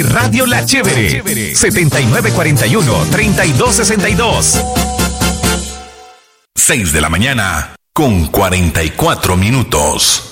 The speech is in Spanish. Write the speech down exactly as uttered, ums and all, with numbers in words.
Radio La Chévere, setenta y nueve cuarenta y uno, treinta y dos sesenta y dos. seis de la mañana con cuarenta y cuatro minutos.